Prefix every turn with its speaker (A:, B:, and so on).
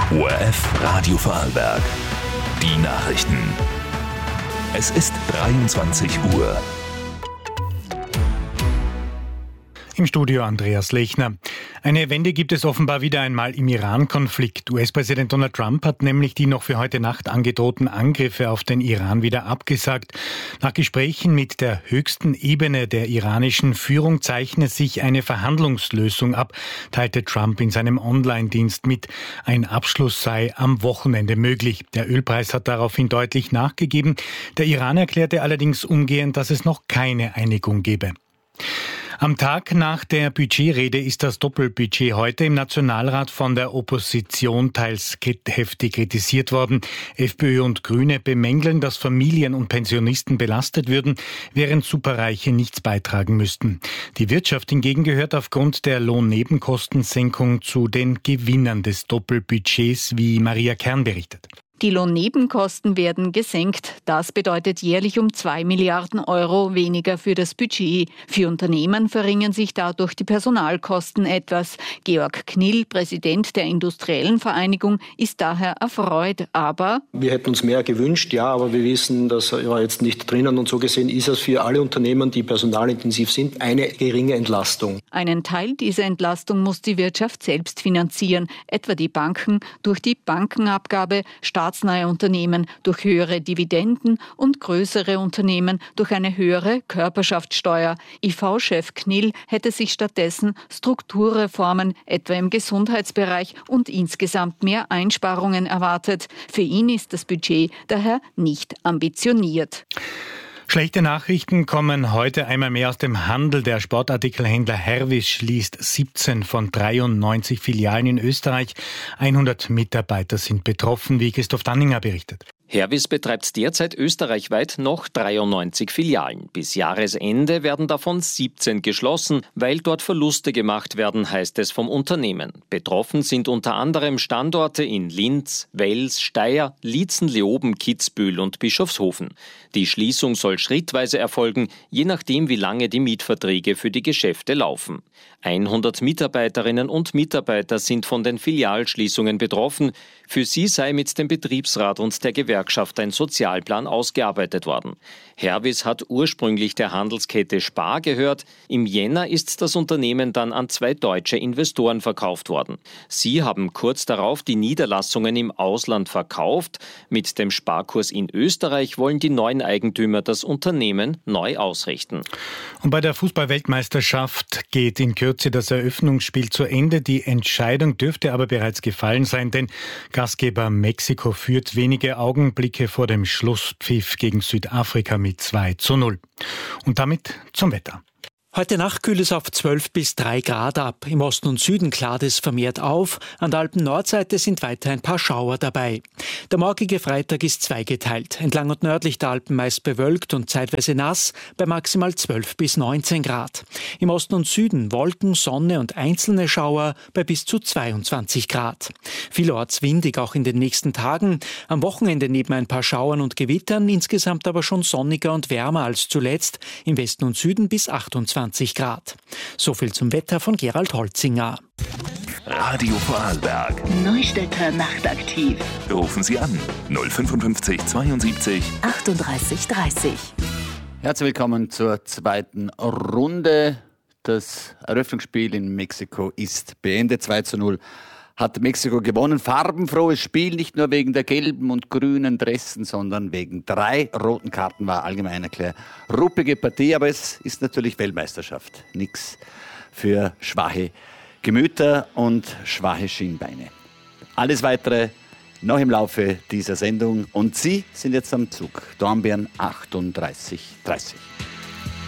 A: ORF Radio Vorarlberg. Die Nachrichten. Es ist 23 Uhr.
B: Im Studio Andreas Lechner. Eine Wende gibt es offenbar wieder einmal im Iran-Konflikt. US-Präsident Donald Trump hat nämlich die noch für heute Nacht angedrohten Angriffe auf den Iran wieder abgesagt. Nach Gesprächen mit der höchsten Ebene der iranischen Führung zeichne sich eine Verhandlungslösung ab, teilte Trump in seinem Online-Dienst mit. Ein Abschluss sei am Wochenende möglich. Der Ölpreis hat daraufhin deutlich nachgegeben. Der Iran erklärte allerdings umgehend, dass es noch keine Einigung gebe. Am Tag nach der Budgetrede ist das Doppelbudget heute im Nationalrat von der Opposition teils heftig kritisiert worden. FPÖ und Grüne bemängeln, dass Familien und Pensionisten belastet würden, während Superreiche nichts beitragen müssten. Die Wirtschaft hingegen gehört aufgrund der Lohnnebenkostensenkung zu den Gewinnern des Doppelbudgets, wie Maria Kern berichtet.
C: Die Lohnnebenkosten werden gesenkt. Das bedeutet jährlich um 2 Milliarden Euro weniger für das Budget. Für Unternehmen verringern sich dadurch die Personalkosten etwas. Georg Knill, Präsident der Industriellen Vereinigung, ist daher erfreut. Aber
D: wir hätten uns mehr gewünscht, ja, aber wir wissen, das war jetzt nicht drinnen. Und so gesehen ist es für alle Unternehmen, die personalintensiv sind, eine geringe Entlastung.
C: Einen Teil dieser Entlastung muss die Wirtschaft selbst finanzieren, etwa die Banken durch die Bankenabgabe, staatsnahe Unternehmen durch höhere Dividenden und größere Unternehmen durch eine höhere Körperschaftssteuer. IV-Chef Knill hätte sich stattdessen Strukturreformen, etwa im Gesundheitsbereich, und insgesamt mehr Einsparungen erwartet. Für ihn ist das Budget daher nicht ambitioniert.
B: Schlechte Nachrichten kommen heute einmal mehr aus dem Handel. Der Sportartikelhändler Hervis schließt 17 von 93 Filialen in Österreich. 100 Mitarbeiter sind betroffen, wie Christoph Danninger berichtet.
E: Hervis betreibt derzeit österreichweit noch 93 Filialen. Bis Jahresende werden davon 17 geschlossen, weil dort Verluste gemacht werden, heißt es vom Unternehmen. Betroffen sind unter anderem Standorte in Linz, Wels, Steyr, Liezen, Leoben, Kitzbühel und Bischofshofen. Die Schließung soll schrittweise erfolgen, je nachdem wie lange die Mietverträge für die Geschäfte laufen. 100 Mitarbeiterinnen und Mitarbeiter sind von den Filialschließungen betroffen. Für sie sei mit dem Betriebsrat und der Gewerkschaft ein Sozialplan ausgearbeitet worden. Hervis hat ursprünglich der Handelskette Spar gehört. Im Jänner ist das Unternehmen dann an 2 deutsche Investoren verkauft worden. Sie haben kurz darauf die Niederlassungen im Ausland verkauft. Mit dem Sparkurs in Österreich wollen die neuen Eigentümer das Unternehmen neu ausrichten.
B: Und bei der Fußball-Weltmeisterschaft geht in Kürze das Eröffnungsspiel zu Ende. Die Entscheidung dürfte aber bereits gefallen sein, denn Gastgeber Mexiko führt wenige Augenblicke vor dem Schlusspfiff gegen Südafrika mit 2:0. Und damit zum Wetter.
F: Heute Nacht kühlt es auf 12 bis 3 Grad ab. Im Osten und Süden klart es vermehrt auf. An der Alpen-Nordseite sind weiter ein paar Schauer dabei. Der morgige Freitag ist zweigeteilt. Entlang und nördlich der Alpen meist bewölkt und zeitweise nass bei maximal 12 bis 19 Grad. Im Osten und Süden Wolken, Sonne und einzelne Schauer bei bis zu 22 Grad. Vielorts windig auch in den nächsten Tagen. Am Wochenende neben ein paar Schauern und Gewittern, insgesamt aber schon sonniger und wärmer als zuletzt. Im Westen und Süden bis 28 Grad. So viel zum Wetter von Gerald Holzinger.
A: Radio Vorarlberg.
G: Neustädter nachtaktiv.
A: Rufen Sie an 055 72
G: 38 30.
H: Herzlich willkommen zur zweiten Runde. Das Eröffnungsspiel in Mexiko ist beendet. 2:0 hat Mexiko gewonnen. Farbenfrohes Spiel, nicht nur wegen der gelben und grünen Dressen, sondern wegen 3 roten Karten, war allgemein erklärt. Ruppige Partie, aber es ist natürlich Weltmeisterschaft. Nix für schwache Gemüter und schwache Schienbeine. Alles Weitere noch im Laufe dieser Sendung. Und Sie sind jetzt am Zug. Dornbirn 38 30.